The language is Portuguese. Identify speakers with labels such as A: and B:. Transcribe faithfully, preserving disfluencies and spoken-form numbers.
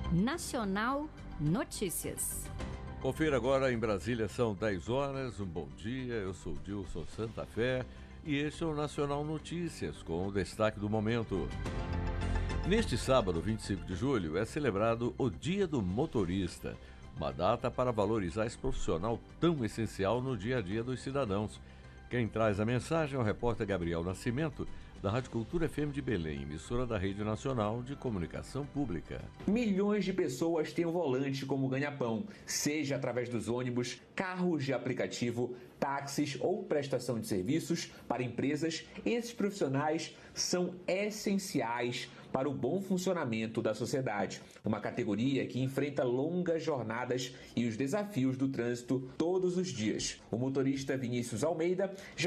A: Nacional Notícias.
B: Confira agora em Brasília, são dez horas, um bom dia, eu sou Dilson Santa Fé e este é o Nacional Notícias, com o destaque do momento. Neste sábado, vinte e cinco de julho, é celebrado o Dia do Motorista, uma data para valorizar esse profissional tão essencial no dia a dia dos cidadãos. Quem traz a mensagem é o repórter Gabriel Nascimento, da Rádio Cultura F M de Belém, emissora da Rede Nacional de Comunicação Pública.
C: Milhões de pessoas têm o volante como ganha-pão, seja através dos ônibus, carros de aplicativo, táxis ou prestação de serviços para empresas. Esses profissionais são essenciais para o bom funcionamento da sociedade. Uma categoria que enfrenta longas jornadas e os desafios do trânsito todos os dias. O motorista Vinícius Almeida já